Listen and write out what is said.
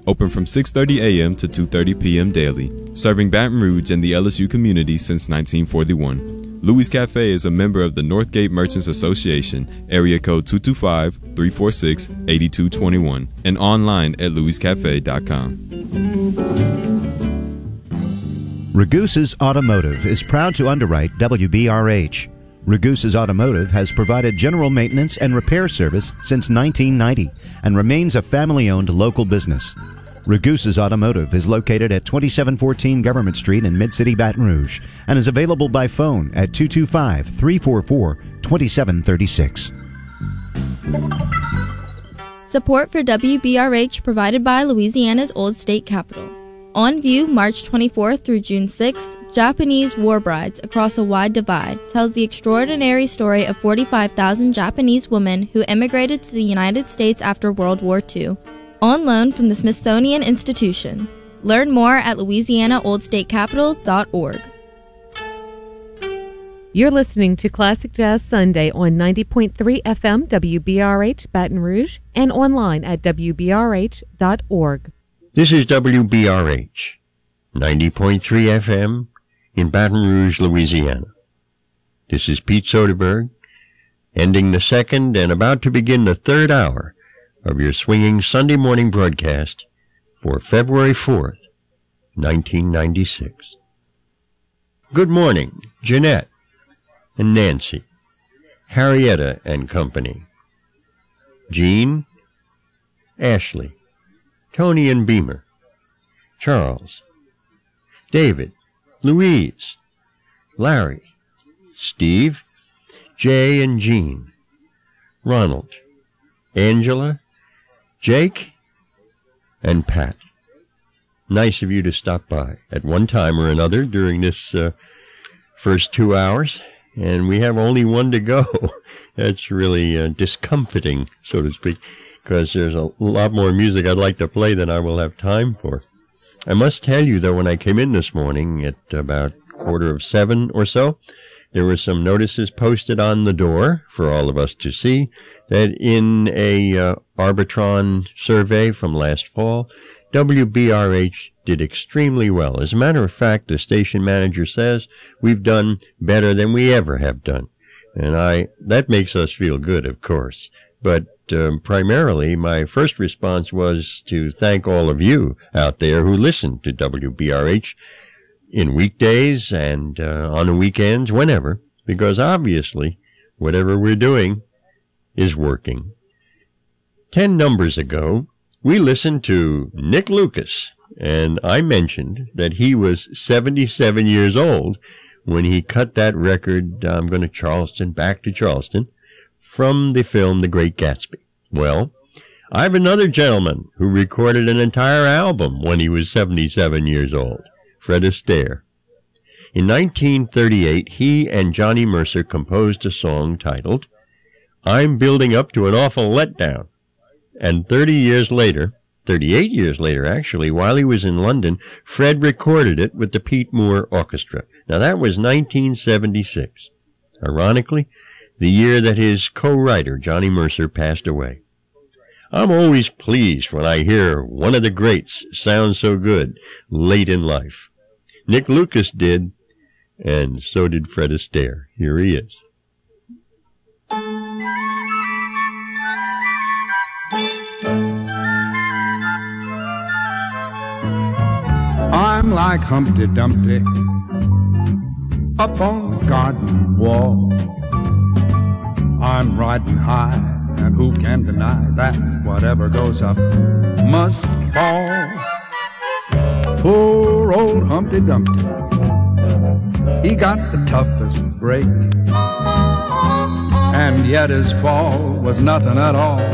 Open from 6:30 a.m. to 2:30 p.m. daily. Serving Baton Rouge and the LSU community since 1941. Louis Cafe is a member of the Northgate Merchants Association, area code 225-346-8221, and online at louiscafe.com. Ragusa's Automotive is proud to underwrite WBRH. Ragusa's Automotive has provided general maintenance and repair service since 1990 and remains a family-owned local business. Ragusa's Automotive is located at 2714 Government Street in Mid-City Baton Rouge and is available by phone at 225-344-2736. Support for WBRH provided by Louisiana's Old State Capitol. On view March 24th through June 6th, Japanese War Brides Across a Wide Divide tells the extraordinary story of 45,000 Japanese women who emigrated to the United States after World War II. On loan from the Smithsonian Institution. Learn more at louisianaoldstatecapital.org. You're listening to Classic Jazz Sunday on 90.3 FM WBRH Baton Rouge and online at wbrh.org. This is WBRH, 90.3 FM in Baton Rouge, Louisiana. This is Pete Soderberg, ending the second and about to begin the third hour of your swinging Sunday morning broadcast for February 4th, 1996. Good morning, Jeanette and Nancy, Harrietta and Company, Jean, Ashley, Tony and Beamer, Charles, David, Louise, Larry, Steve, Jay and Jean, Ronald, Angela, Jake, and Pat. Nice of you to stop by at one time or another during this first 2 hours, and we have only one to go. That's really discomforting, so to speak, because there's a lot more music I'd like to play than I will have time for. I must tell you, though, when I came in this morning at about 6:45 or so, there were some notices posted on the door for all of us to see that in a Arbitron survey from last fall, WBRH did extremely well. As a matter of fact, the station manager says we've done better than we ever have done. And that makes us feel good, of course. But primarily, my first response was to thank all of you out there who listen to WBRH in weekdays and on the weekends, whenever, because obviously, whatever we're doing is working. 10 numbers ago, we listened to Nick Lucas, and I mentioned that he was 77 years old when he cut that record, I'm going to Charleston, back to Charleston, from the film The Great Gatsby. Well, I have another gentleman who recorded an entire album when he was 77 years old, Fred Astaire. In 1938, he and Johnny Mercer composed a song titled, I'm Building Up to an Awful Letdown. And 38 years later, actually, while he was in London, Fred recorded it with the Pete Moore Orchestra. Now, that was 1976. Ironically, the year that his co-writer, Johnny Mercer, passed away. I'm always pleased when I hear one of the greats sound so good late in life. Nick Lucas did, and so did Fred Astaire. Here he is. I'm like Humpty Dumpty up on the garden wall. I'm riding high, and who can deny that whatever goes up must fall. Poor old Humpty Dumpty, he got the toughest break, and yet his fall was nothing at all.